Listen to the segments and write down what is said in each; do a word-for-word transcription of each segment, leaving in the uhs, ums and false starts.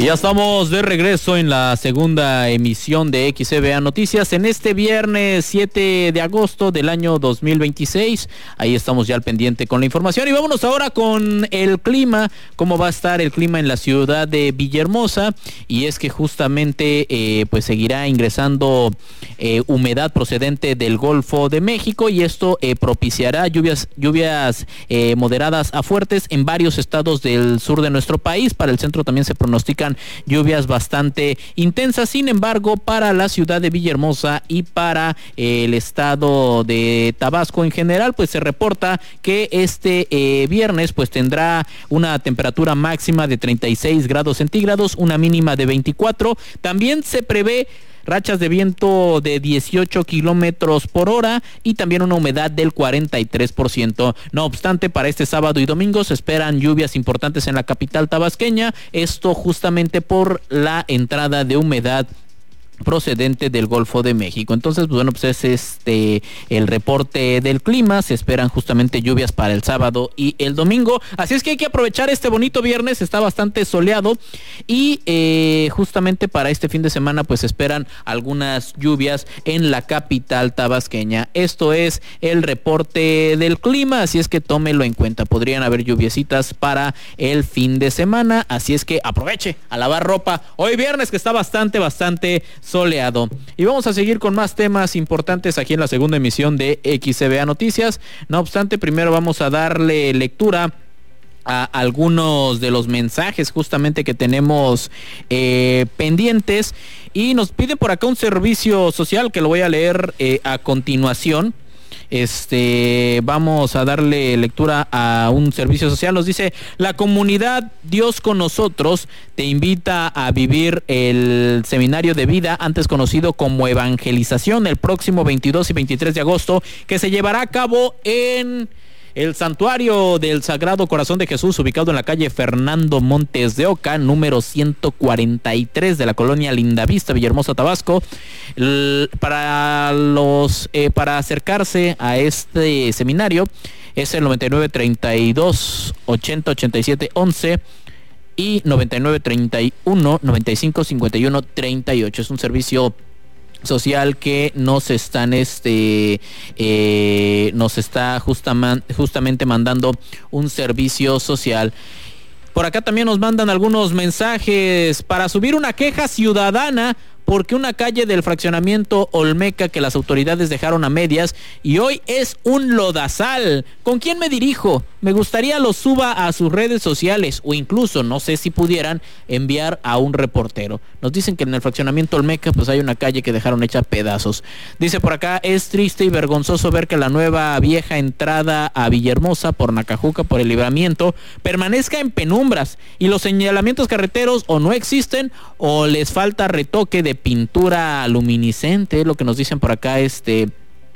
Y ya estamos de regreso en la segunda emisión de X E B A Noticias en este viernes siete de agosto del año dos mil veintiséis. Ahí estamos ya al pendiente con la información y vámonos ahora con el clima, cómo va a estar el clima en la ciudad de Villahermosa. Y es que justamente eh, pues seguirá ingresando eh, humedad procedente del Golfo de México y esto eh, propiciará lluvias, lluvias eh, moderadas a fuertes en varios estados del sur de nuestro país. Para el centro también se pronostica lluvias bastante intensas. Sin embargo, para la ciudad de Villahermosa y para eh, el estado de Tabasco en general, pues se reporta que este eh, viernes pues tendrá una temperatura máxima de treinta y seis grados centígrados, una mínima de veinticuatro. También se prevé rachas de viento de dieciocho kilómetros por hora y también una humedad del cuarenta y tres por ciento. No obstante, para este sábado y domingo se esperan lluvias importantes en la capital tabasqueña, esto justamente por la entrada de humedad procedente del Golfo de México. Entonces, bueno, pues es este el reporte del clima. Se esperan justamente lluvias para el sábado y el domingo. Así es que hay que aprovechar este bonito viernes. Está bastante soleado y eh, justamente para este fin de semana pues esperan algunas lluvias en la capital tabasqueña. Esto es el reporte del clima. Así es que tómelo en cuenta. Podrían haber lluviecitas para el fin de semana. Así es que aproveche a lavar ropa. Hoy viernes que está bastante, bastante soleado. Y vamos a seguir con más temas importantes aquí en la segunda emisión de X E B A Noticias. No obstante, primero vamos a darle lectura a algunos de los mensajes justamente que tenemos eh, pendientes y nos pide por acá un servicio social que lo voy a leer eh, a continuación. Este, vamos a darle lectura a un servicio social. Nos dice: la comunidad Dios con nosotros te invita a vivir el seminario de vida, antes conocido como evangelización, el próximo veintidós y veintitrés de agosto, que se llevará a cabo en el Santuario del Sagrado Corazón de Jesús, ubicado en la calle Fernando Montes de Oca, número ciento cuarenta y tres de la colonia Lindavista, Villahermosa, Tabasco. El, para los eh, para acercarse a este seminario es el noventa y nueve treinta y dos ochenta ochenta y siete once y noventa y nueve treinta y uno noventa y cinco cincuenta y uno treinta y ocho. Es un servicio social que nos están este eh, nos está justaman, justamente mandando un servicio social. Por acá también nos mandan algunos mensajes para subir una queja ciudadana porque una calle del fraccionamiento Olmeca que las autoridades dejaron a medias y hoy es un lodazal. ¿Con quién me dirijo? Me gustaría lo suba a sus redes sociales o incluso, no sé si pudieran, enviar a un reportero. Nos dicen que en el fraccionamiento Olmeca pues hay una calle que dejaron hecha pedazos. Dice por acá: es triste y vergonzoso ver que la nueva vieja entrada a Villahermosa por Nacajuca, por el Libramiento, permanezca en penumbras y los señalamientos carreteros o no existen o les falta retoque de pintura luminiscente, lo que nos dicen por acá este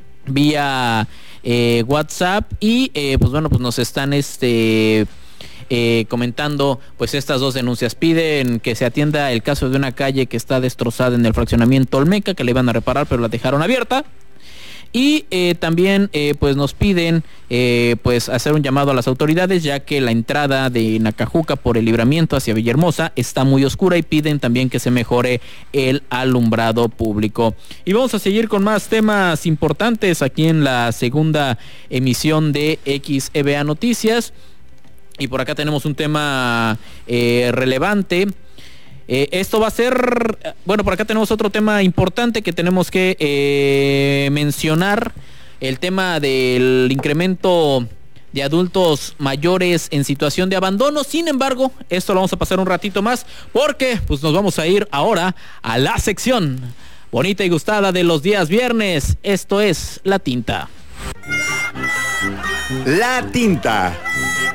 vía eh, WhatsApp y eh, pues bueno, pues nos están este eh, comentando pues estas dos denuncias. Piden que se atienda el caso de una calle que está destrozada en el fraccionamiento Olmeca, que la iban a reparar pero la dejaron abierta. Y eh, también eh, pues nos piden eh, pues hacer un llamado a las autoridades, ya que la entrada de Nacajuca por el Libramiento hacia Villahermosa está muy oscura y piden también que se mejore el alumbrado público. Y vamos a seguir con más temas importantes aquí en la segunda emisión de X E B A Noticias. Y por acá tenemos un tema eh, relevante. Eh, esto va a ser, bueno, por acá tenemos otro tema importante que tenemos que eh, mencionar, el tema del incremento de adultos mayores en situación de abandono. Sin embargo, esto lo vamos a pasar un ratito más porque pues nos vamos a ir ahora a la sección bonita y gustada de los días viernes. Esto es La Tinta. La Tinta.